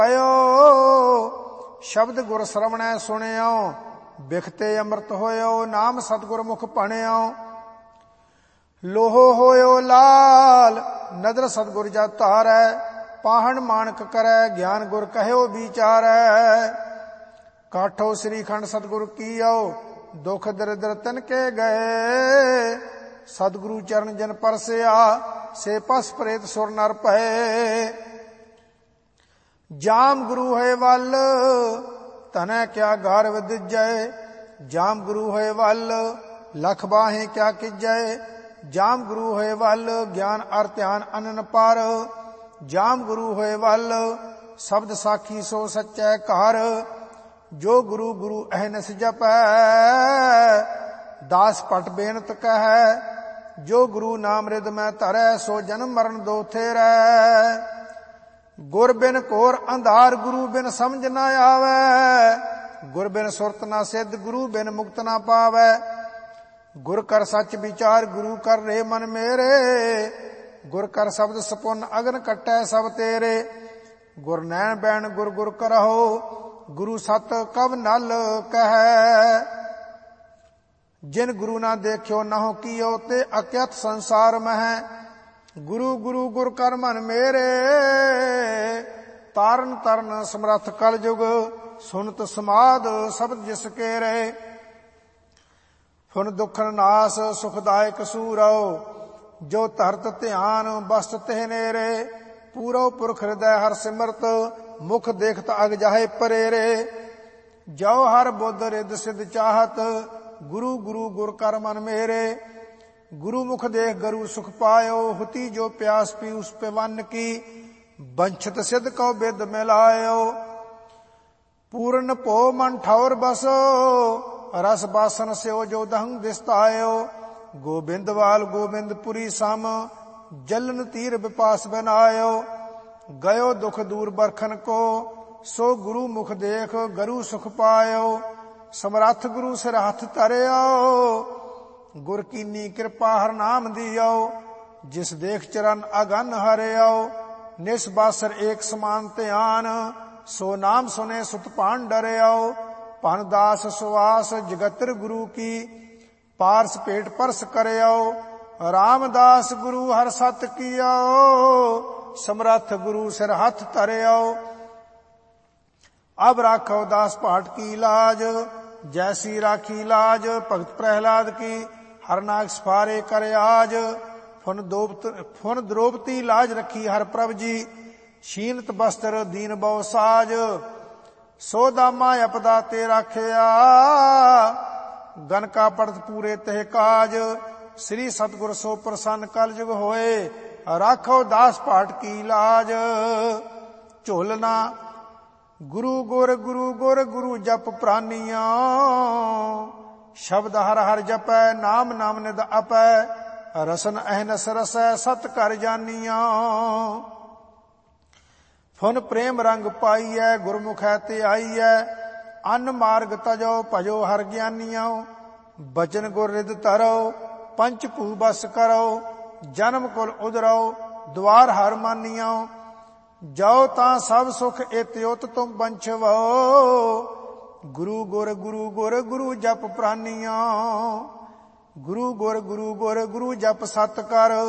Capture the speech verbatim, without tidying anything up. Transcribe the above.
शब्द गुर श्रवणै सुणियो, बिखते अमृत होयो, नाम सतगुर मुख पणियो। लोहो होयो लाल, नदर सतगुर जा तारै, पाहन मानक करै, ज्ञान गुर कहयो विचारै। काठो श्रीखंड सतगुर कीयो, दुख दरिद्र तिनके गए। सतगुरु चरण जन परसिया, से पस प्रेत सुर नर भये। जाम गुरु है वल, तनै क्या गार विदिजै। जाम गुरु है वल, लख बाहें क्या किजै। जाम गुरु है वल, ज्ञान अर ध्यान अनन पर। जाम गुरु है वल, शब्द साखी सो सच्चै घर। जो गुरु गुरु अहनस जपै, दास पट बेनत कहै। जो गुरु नाम रिद मैं धरै, सो जन्म मरण दो थेरै। गुर बिन घोर अंधार, गुरु बिन समझ न आवै। गुर बिन सुरत न सिद्ध, गुरु बिन मुक्त न पावै। गुर कर सच विचार, गुरु कर रे मन मेरे। गुर कर शब्द सपुन, अगन कटै सब तेरे। गुर नैन बैन गुर गुर करहो, गुरु सत कब नल कहै। जिन गुरु ना देखियो नहो कियो, ते अक्यथ संसार मह। गुरु गुरु गुर कर मन मेरे, तारन तरन समरथ कल जुग। सुनत समाद शब्द जिस केरे, फुन दुखन नाश सुखदायक सूरो। जो धरत ध्यान बस्त तेह नेरे। पूरो पुरख हृदय हर सिमरत, मुख देखत अग जाहे परेरे। जो हर बुद्ध रिद सिद्ध चाहत, गुरु गुरु गुर कर मन मेरे। गुरु मुख देख गरु सुख पायो, हुती जो प्यास पी उस पे वन की। बंछत सिद्ध को बिद मिलायो, पूर्ण पो मन ठौर बसो। रस बासन से जो दहंग दिस्तायो। गोबिंदवाल गोबिंदपुरी सम, जलन तीर विपास बनायो। गयो दुख दूर बरखन को, सो गुरु मुख देख गरु सुख पायो। समरथ गुरु सिर हथ धरियो, गुर कीनी कृपा हर नाम दियो। जिस देख चरण अगन हरियो, निस्बासर एक समान ध्यान। सो नाम सुने सुत पान डरियो। पन दास सुवास जगतर गुरु की, पारस पेट परस करियो। रामदास गुरु हर सत कियो, समरथ गुरु सिर हथ धरियो। अब राखो दास पाठ की लाज, जैसी राखी लाज भगत प्रहलाद की। हरनाग सफारे कर आज, फुन फुन द्रौपदी लाज रखी हर प्रभ जी। शीनत बस्त्र दीन बहु साज, सो दामा अपदा ते राखिया। गन का पड़त पूरे तह काज, श्री सतगुर सो प्रसन्न कल जुग होए। राखो दास पाठ की लाज। झोलना गुरु गुर गुरु गुर गुरु जप प्रानिया। शब्द हर हर जपै, नाम नाम निद अपै। रसन अहनस रसै, सत कर जानिया। फुन प्रेम रंग पाइयै, गुरमुख है ते आइयै। अन मार्ग तजो भजो हर ज्ञानियो। बचन गुर रिद धरो, पंच भू बस करो। जन्म कुल उदरो, द्वार हर मानियो। जाओ तां सब सुख एत्योत तुम बंछवो। गुरु गुर गुरु गुर गुरु जप प्रानिया। गुरु गुर गुरु गुर गुरु जप सत कर।